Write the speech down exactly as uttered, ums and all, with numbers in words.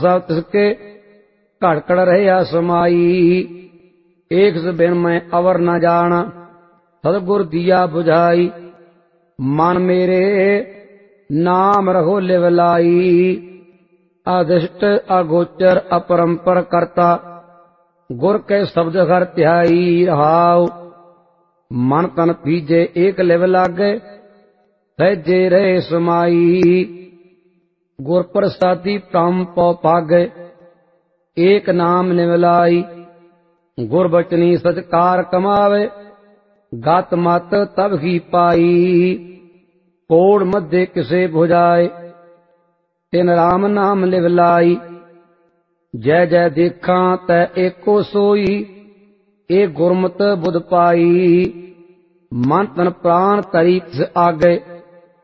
सब तिसके घड़कड़ रहिया समाई। एक बिन मैं अवर न जाना सतगुर दिया बुझाई। मन मेरे नाम रहो लिवलाई। अदिष्ट अगोचर अपरंपर करता गुर के शब्द हर ध्याई। रहाओ मन तन पीजे एक लिव लागे सहजे रहे समाई। गुर प्रसादी प्रम पौ पागे एक नाम निवलाई। गुर बचनी सचकार कमावे गत मत तब ही पाई। कोड़ मध्य किसे भुजाए तिन राम नाम लिवलाई। जय जय देखा तै एको सोई ए गुरमत बुध पाई। मन तन प्राण तरी तिस आगे